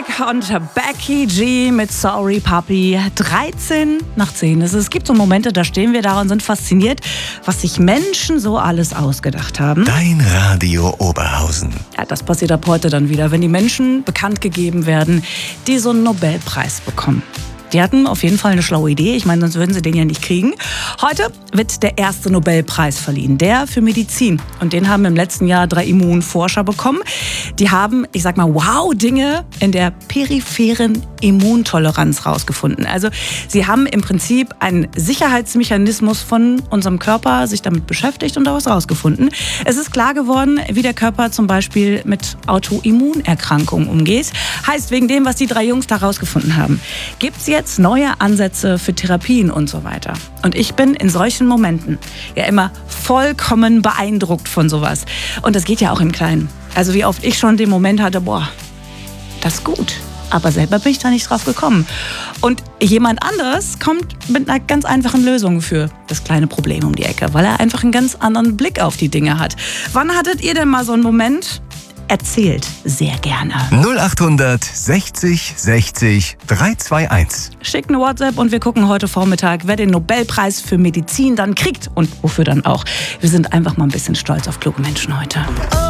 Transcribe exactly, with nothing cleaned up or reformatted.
und Becky G mit Sorry Papi. dreizehn nach zehn. Es gibt so Momente, da stehen wir da und sind fasziniert, was sich Menschen so alles ausgedacht haben. Dein Radio Oberhausen. Ja, das passiert ab heute dann wieder, wenn die Menschen bekannt gegeben werden, die so einen Nobelpreis bekommen. Die hatten auf jeden Fall eine schlaue Idee. Ich meine, sonst würden sie den ja nicht kriegen. Heute wird der erste Nobelpreis verliehen, der für Medizin. Und den haben im letzten Jahr drei Immunforscher bekommen. Die haben, ich sag mal, wow, Dinge in der peripheren Immuntoleranz rausgefunden. Also sie haben im Prinzip einen Sicherheitsmechanismus von unserem Körper sich damit beschäftigt und daraus rausgefunden. Es ist klar geworden, wie der Körper zum Beispiel mit Autoimmunerkrankungen umgeht. Heißt, wegen dem, was die drei Jungs da rausgefunden haben, gibt es jetzt neue Ansätze für Therapien und so weiter. Und ich bin in solchen Momenten ja immer vollkommen beeindruckt von sowas. Und das geht ja auch im Kleinen. Also wie oft ich schon den Moment hatte, boah, das ist gut. Aber selber bin ich da nicht drauf gekommen. Und jemand anderes kommt mit einer ganz einfachen Lösung für das kleine Problem um die Ecke, weil er einfach einen ganz anderen Blick auf die Dinge hat. Wann hattet ihr denn mal so einen Moment? Erzählt sehr gerne. null acht sechzig sechzig drei zwei eins. Schickt eine WhatsApp und wir gucken heute Vormittag, wer den Nobelpreis für Medizin dann kriegt und wofür dann auch. Wir sind einfach mal ein bisschen stolz auf kluge Menschen heute.